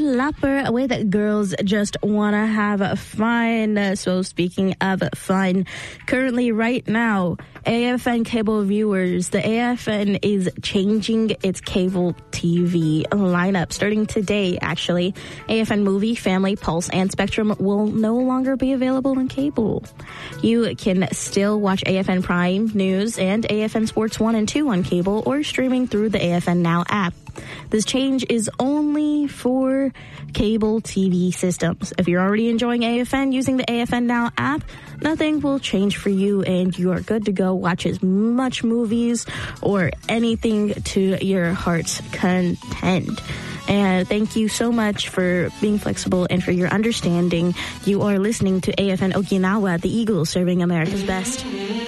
Lapper with Girls Just Wanna Have Fun. So speaking of fun, currently right now, AFN cable viewers, the AFN is changing its cable TV lineup starting today, actually. AFN Movie, Family, Pulse, and Spectrum will no longer be available on cable. You can still watch AFN Prime News and AFN Sports 1 and 2 on cable or streaming through the AFN Now app. This change is only for cable TV systems. If you're already enjoying AFN using the AFN Now app, nothing will change for you and you are good to go. Watch as much movies or anything to your heart's content. And thank you so much for being flexible and for your understanding. You are listening to AFN Okinawa, the Eagles serving America's best.